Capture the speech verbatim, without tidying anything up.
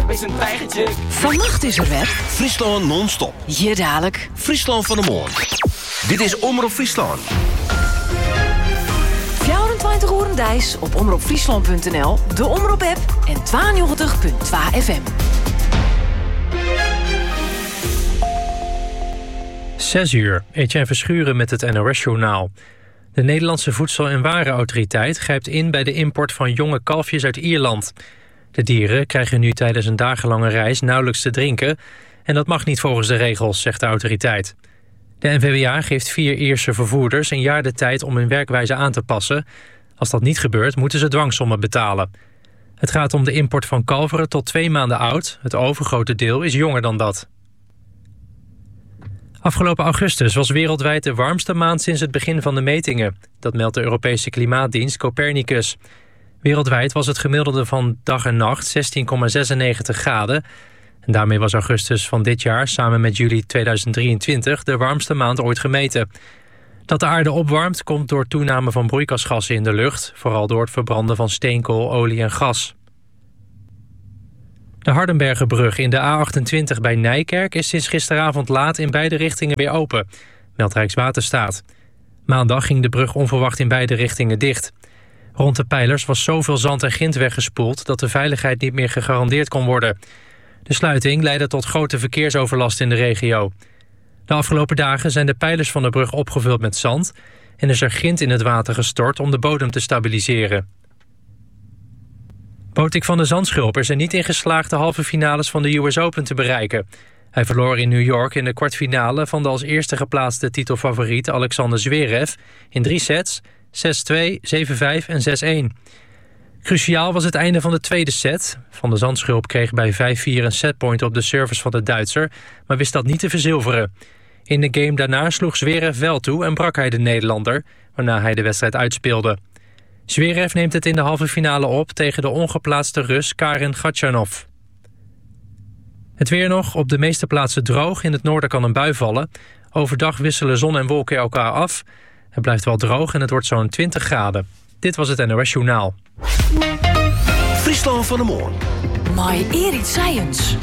is een tijgertje. Vannacht is er weer Friesland non-stop. Hier dadelijk Friesland van de Morgen. Dit is Omroep Friesland. vierentwintig uur dijs op omroep friesland punt n l, de Omroep-app en tweeënnegentig komma twee F M. Zes uur, Etienne Verschuren met het N O S-journaal. De Nederlandse Voedsel- en Warenautoriteit grijpt in bij de import van jonge kalfjes uit Ierland. De dieren krijgen nu tijdens een dagenlange reis nauwelijks te drinken en dat mag niet volgens de regels, zegt de autoriteit. De N V W A geeft vier Ierse vervoerders een jaar de tijd om hun werkwijze aan te passen. Als dat niet gebeurt, moeten ze dwangsommen betalen. Het gaat om de import van kalveren tot twee maanden oud. Het overgrote deel is jonger dan dat. Afgelopen augustus was wereldwijd de warmste maand sinds het begin van de metingen. Dat meldt de Europese klimaatdienst Copernicus. Wereldwijd was het gemiddelde van dag en nacht zestien komma zesennegentig graden. En daarmee was augustus van dit jaar samen met juli tweeduizend drieëntwintig de warmste maand ooit gemeten. Dat de aarde opwarmt komt door toename van broeikasgassen in de lucht, vooral door het verbranden van steenkool, olie en gas. De Hardenbergenbrug in de A achtentwintig bij Nijkerk is sinds gisteravond laat in beide richtingen weer open, meldt Rijkswaterstaat. Maandag ging de brug onverwacht in beide richtingen dicht. Rond de pijlers was zoveel zand en grind weggespoeld dat de veiligheid niet meer gegarandeerd kon worden. De sluiting leidde tot grote verkeersoverlast in de regio. De afgelopen dagen zijn de pijlers van de brug opgevuld met zand en is er grind in het water gestort om de bodem te stabiliseren. Botik van de Zandschulp is er niet in geslaagd de halve finales van de U S Open te bereiken. Hij verloor in New York in de kwartfinale van de als eerste geplaatste titelfavoriet Alexander Zverev in drie sets, zes twee, zeven vijf en zes een. Cruciaal was het einde van de tweede set. Van de Zandschulp kreeg bij vijf vier een setpoint op de service van de Duitser, maar wist dat niet te verzilveren. In de game daarna sloeg Zverev wel toe en brak hij de Nederlander, waarna hij de wedstrijd uitspeelde. Zverev neemt het in de halve finale op tegen de ongeplaatste Rus Karen Khachanov. Het weer nog, op de meeste plaatsen droog. In het noorden kan een bui vallen. Overdag wisselen zon en wolken elkaar af. Het blijft wel droog en het wordt zo'n twintig graden. Dit was het N O S-journaal. Friesland van de Morgen. My Erit Science.